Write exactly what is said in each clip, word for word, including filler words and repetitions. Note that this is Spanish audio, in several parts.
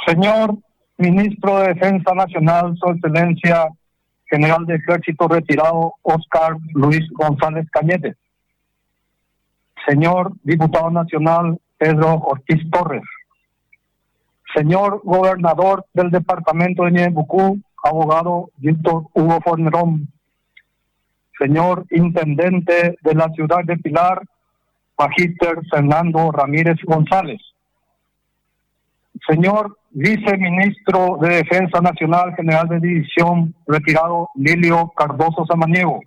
Señor Ministro de Defensa Nacional, Su Excelencia General de Ejército retirado Óscar Luis González Cañete. Señor Diputado Nacional Pedro Ortiz Torres. Señor Gobernador del Departamento de Ñeembucú, abogado Víctor Hugo Fornerón. Señor Intendente de la Ciudad de Pilar, Magíster Fernando Ramírez González. Señor Viceministro de Defensa Nacional, General de División, retirado Lilio Cardoso Samaniego.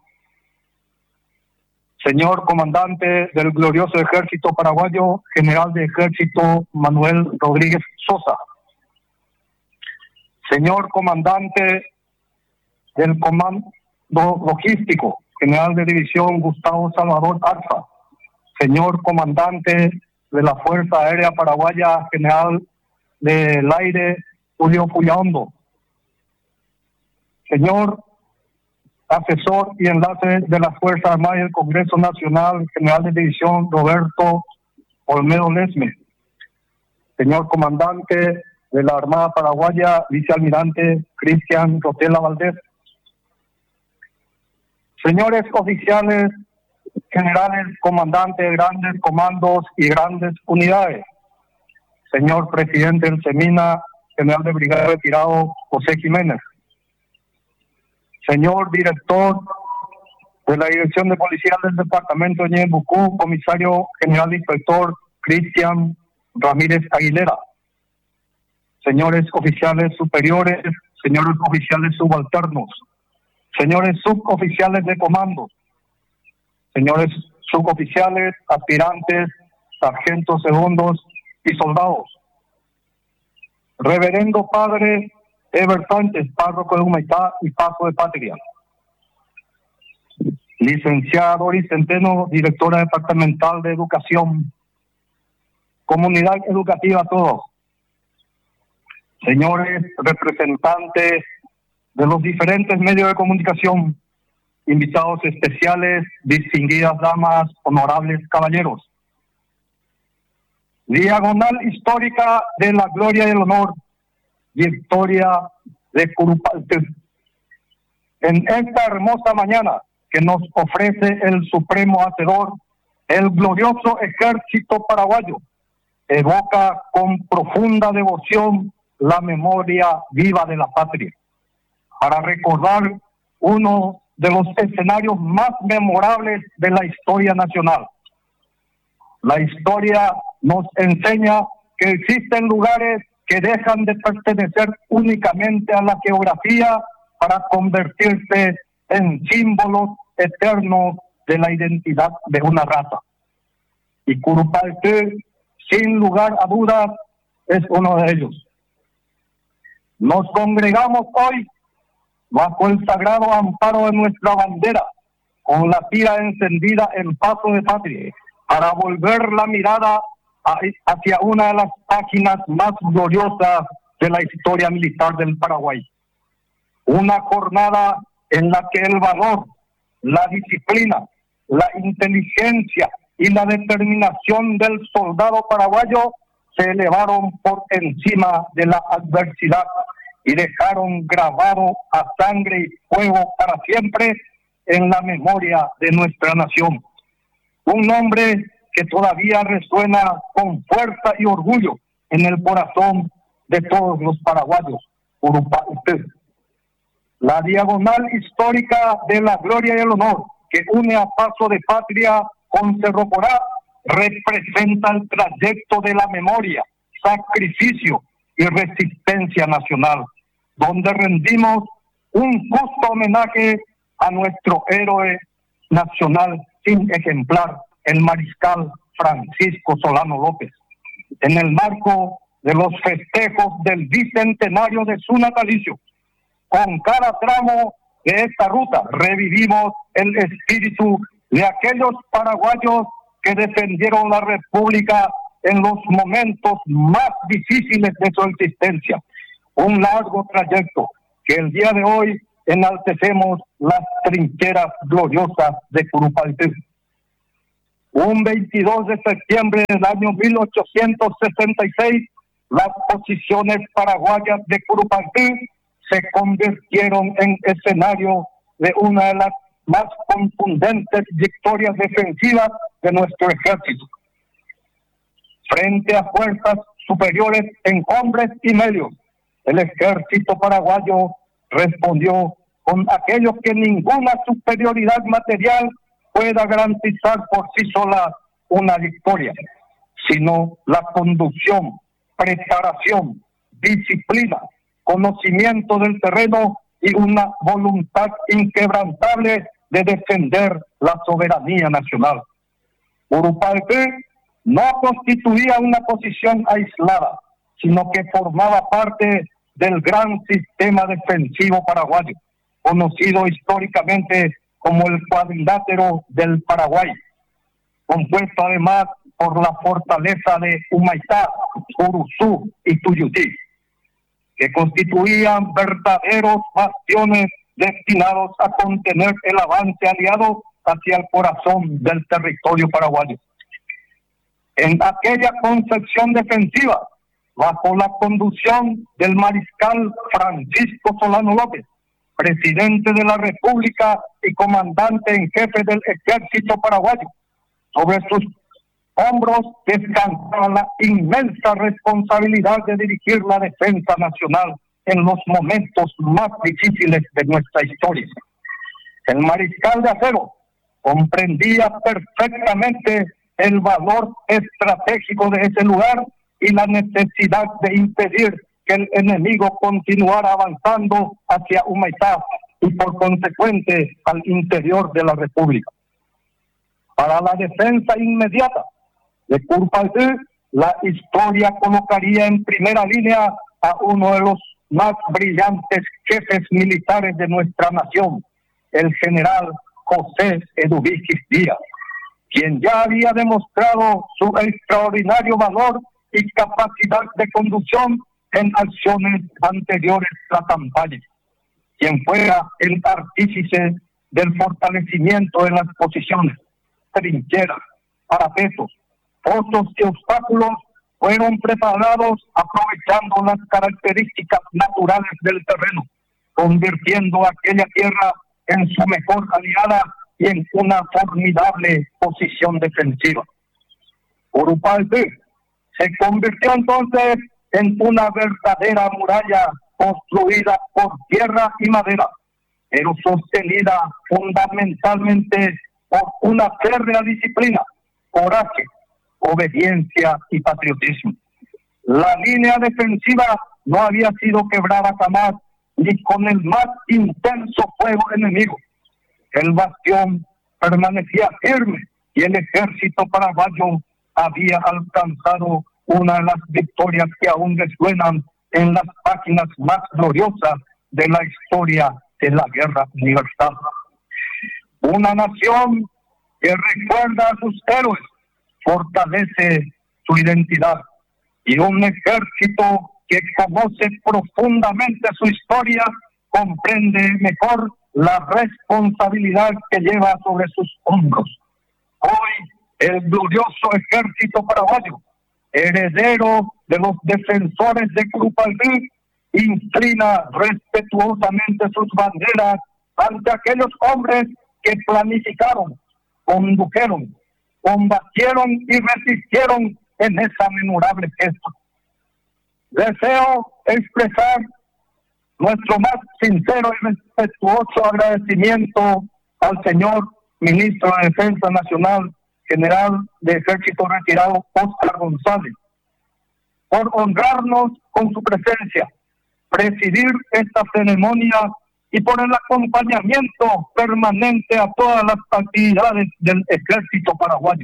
Señor Comandante del Glorioso Ejército Paraguayo, General de Ejército Manuel Rodríguez Sosa. Señor Comandante del Comando Logístico, General de División Gustavo Salvador Arza. Señor Comandante de la Fuerza Aérea Paraguaya, General del Aire Julio Puyaondo. Señor Asesor y Enlace de la Fuerza Armada y del Congreso Nacional, General de División Roberto Olmedo Lesme. Señor Comandante de la Armada Paraguaya, Vicealmirante Cristian Rotela Valdés. Señores oficiales, generales, comandantes de grandes comandos y grandes unidades. Señor Presidente del SEMINA, General de Brigada retirado José Jiménez. Señor Director de la Dirección de Policía del Departamento de Ñeembucú, Comisario General Inspector Cristian Ramírez Aguilera. Señores oficiales superiores, señores oficiales subalternos, señores suboficiales de comandos, señores suboficiales, aspirantes, sargentos segundos y soldados. Reverendo Padre Eber Sánchez, párroco de Humaitá y Paso de Patria. Licenciada Doris Centeno, directora departamental de Educación. Comunidad educativa a todos. Señores representantes de los diferentes medios de comunicación, invitados especiales, distinguidas damas, honorables caballeros. Diagonal histórica de la gloria y el honor, victoria de Curupayté. En esta hermosa mañana que nos ofrece el Supremo Hacedor, el glorioso Ejército Paraguayo evoca con profunda devoción la memoria viva de la patria, para recordar uno de los escenarios más memorables de la historia nacional. La historia nos enseña que existen lugares que dejan de pertenecer únicamente a la geografía para convertirse en símbolos eternos de la identidad de una raza. Y Curupayté, sin lugar a dudas, es uno de ellos. Nos congregamos hoy bajo el sagrado amparo de nuestra bandera, con la tira encendida en Paso de Patria, para volver la mirada hacia una de las páginas más gloriosas de la historia militar del Paraguay. Una jornada en la que el valor, la disciplina, la inteligencia y la determinación del soldado paraguayo se elevaron por encima de la adversidad y dejaron grabado a sangre y fuego para siempre en la memoria de nuestra nación. Un nombre que todavía resuena con fuerza y orgullo en el corazón de todos los paraguayos, Curupayté. La diagonal histórica de la gloria y el honor que une a Paso de Patria con Cerro Corá representa el trayecto de la memoria, sacrificio y resistencia nacional, donde rendimos un justo homenaje a nuestro héroe nacional sin ejemplar, el mariscal Francisco Solano López. En el marco de los festejos del bicentenario de su natalicio, con cada tramo de esta ruta revivimos el espíritu de aquellos paraguayos que defendieron la República en los momentos más difíciles de su existencia. Un largo trayecto que el día de hoy enaltecemos las trincheras gloriosas de Curupayté. Un veintidós de septiembre del año mil ochocientos sesenta y seis, las posiciones paraguayas de Curupaytí se convirtieron en escenario de una de las más contundentes victorias defensivas de nuestro ejército. Frente a fuerzas superiores en hombres y medios, el ejército paraguayo respondió con aquello que ninguna superioridad material pueda garantizar por sí sola una victoria, sino la conducción, preparación, disciplina, conocimiento del terreno y una voluntad inquebrantable de defender la soberanía nacional. Curupaytí no constituía una posición aislada, sino que formaba parte del gran sistema defensivo paraguayo, conocido históricamente como el cuadrilátero del Paraguay, compuesto además por la fortaleza de Humaitá, Uruzú y Tuyutí, que constituían verdaderos bastiones destinados a contener el avance aliado hacia el corazón del territorio paraguayo. En aquella concepción defensiva, bajo la conducción del mariscal Francisco Solano López, presidente de la República y comandante en jefe del ejército paraguayo, sobre sus hombros descansaba la inmensa responsabilidad de dirigir la defensa nacional en los momentos más difíciles de nuestra historia. El mariscal de acero comprendía perfectamente el valor estratégico de ese lugar y la necesidad de impedir que el enemigo continuara avanzando hacia Humaitá y por consecuente al interior de la República. Para la defensa inmediata de Curupaytí, la historia colocaría en primera línea a uno de los más brillantes jefes militares de nuestra nación, el general José Eduviges Díaz, quien ya había demostrado su extraordinario valor y capacidad de conducción en acciones anteriores a la campaña, quien fuera el artífice del fortalecimiento de las posiciones, trincheras, parapetos, pozos y obstáculos fueron preparados aprovechando las características naturales del terreno, convirtiendo aquella tierra en su mejor aliada y en una formidable posición defensiva. Curupaytí se convirtió entonces en una verdadera muralla construida por tierra y madera, pero sostenida fundamentalmente por una férrea disciplina, coraje, obediencia y patriotismo. La línea defensiva no había sido quebrada jamás, ni con el más intenso fuego enemigo. El bastión permanecía firme y el ejército paraguayo había alcanzado una de las victorias que aún resuenan en las páginas más gloriosas de la historia de la guerra universal. Una nación que recuerda a sus héroes fortalece su identidad, y un ejército que conoce profundamente su historia comprende mejor la responsabilidad que lleva sobre sus hombros. Hoy el glorioso ejército paraguayo, heredero de los defensores de Curupaytí, inclina respetuosamente sus banderas ante aquellos hombres que planificaron, condujeron, combatieron y resistieron en esa memorable gesta. Deseo expresar nuestro más sincero y respetuoso agradecimiento al señor Ministro de Defensa Nacional, General de Ejército Retirado Óscar González, por honrarnos con su presencia, presidir esta ceremonia y por el acompañamiento permanente a todas las actividades del Ejército paraguayo.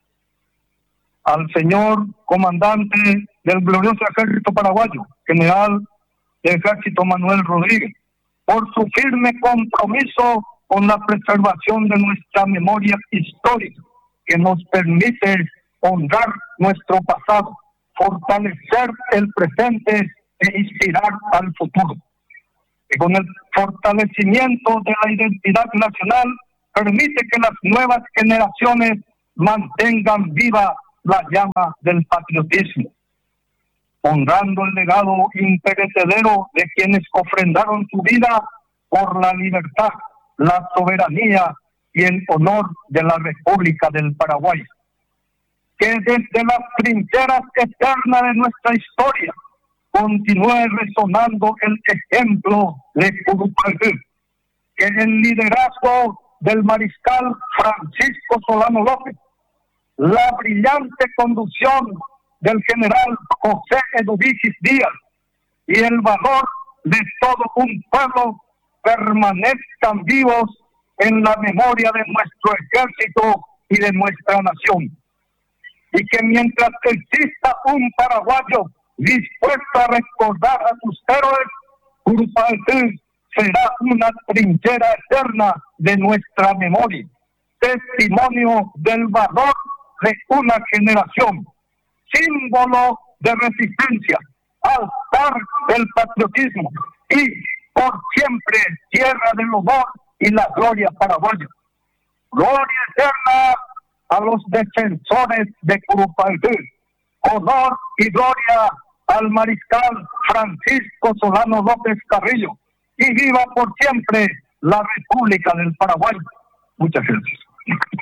Al señor comandante del glorioso Ejército paraguayo, General de Ejército Manuel Rodríguez, por su firme compromiso con la preservación de nuestra memoria histórica, que nos permite honrar nuestro pasado, fortalecer el presente e inspirar al futuro. Y con el fortalecimiento de la identidad nacional permite que las nuevas generaciones mantengan viva la llama del patriotismo. honrando el legado imperecedero de quienes ofrendaron su vida por la libertad, la soberanía y el honor de la República del Paraguay. Que desde las trincheras eternas de nuestra historia continúe resonando el ejemplo de Curupaytí, que el liderazgo del mariscal Francisco Solano López, la brillante conducción del general José Eduviges Díaz y el valor de todo un pueblo permanezcan vivos en la memoria de nuestro ejército y de nuestra nación. Y que mientras exista un paraguayo dispuesto a recordar a sus héroes, Curupaytí será una trinchera eterna de nuestra memoria, testimonio del valor de una generación, símbolo de resistencia, altar del patriotismo y por siempre tierra del honor y la gloria paraguaya. Gloria eterna a los defensores de Curupaytí, honor y gloria al mariscal Francisco Solano López Carrillo, y viva por siempre la República del Paraguay. Muchas gracias.